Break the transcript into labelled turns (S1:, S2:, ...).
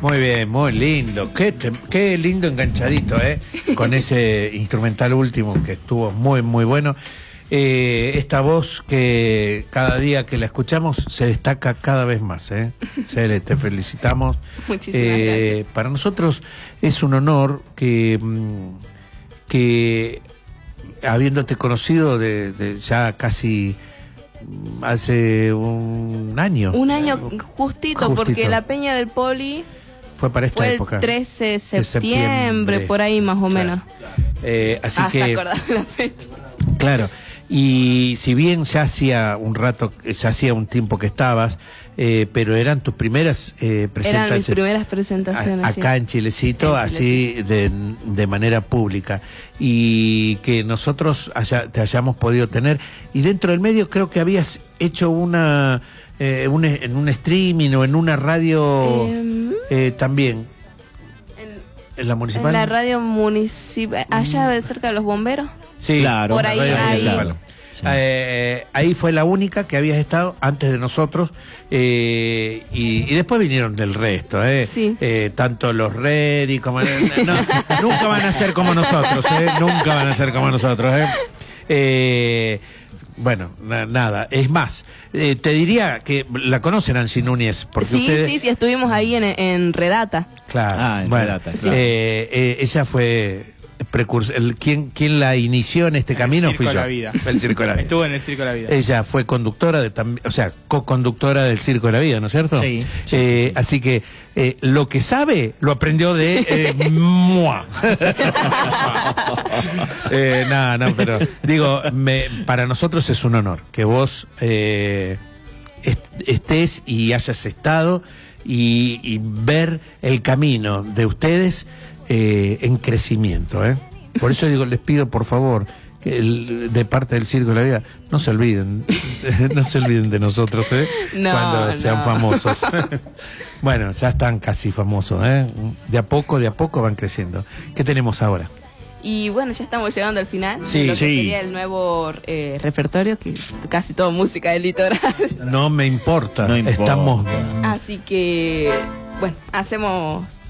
S1: Muy bien, muy lindo. Qué lindo enganchadito, con ese instrumental último que estuvo muy, muy bueno. Esta voz que cada día que la escuchamos se destaca cada vez más, Cele, te felicitamos.
S2: Muchísimas gracias.
S1: Para nosotros es un honor que habiéndote conocido de ya casi hace un año.
S2: Un año justito, porque la Peña del Poli
S1: fue para esta época.
S2: El 13 de septiembre, por ahí más o menos.
S1: Así que
S2: se acordaba la fecha.
S1: Claro. Y si bien ya hacía un rato, ya hacía un tiempo que estabas, pero eran tus primeras presentaciones.
S2: Eran mis primeras presentaciones.
S1: Acá en Chilecito, así de manera pública. Y que nosotros te hayamos podido tener. Y dentro del medio creo que habías hecho en un streaming o en una radio también. ¿En la municipal?
S2: En la radio municipal, allá cerca de los bomberos.
S1: Sí,
S3: claro.
S2: Por ahí,
S1: ahí fue la única que habías estado antes de nosotros, y después vinieron del resto,
S2: Sí.
S1: Tanto los Ready como nunca van a ser como nosotros, nunca van a ser como nosotros, bueno, nada, es más, te diría que la conocen Angie Núñez, porque
S2: Sí,
S1: ustedes...
S2: sí, estuvimos ahí en Redata.
S1: Claro,
S3: en
S1: bueno,
S3: Redata,
S2: claro.
S1: Ella fue precursor, quien la inició en este camino fui yo. El Circo de la Vida.
S4: Estuvo en el Circo de la Vida.
S1: Ella fue conductora co-conductora del Circo de la Vida, ¿no es cierto?
S3: Sí.
S1: Así que lo que sabe lo aprendió de moi. No, pero digo, para nosotros es un honor que vos estés y hayas estado y ver el camino de ustedes en crecimiento, Por eso digo, les pido por favor que de parte del Circo de la Vida no se olviden de nosotros, cuando sean famosos. Bueno, ya están casi famosos, de a poco van creciendo. ¿Qué tenemos ahora?
S2: Y bueno, ya estamos llegando al final.
S1: Sí,
S2: lo que sería el nuevo repertorio, que casi todo música del litoral.
S1: No me importa,
S3: No importa.
S1: estamos...
S2: Así que, bueno, hacemos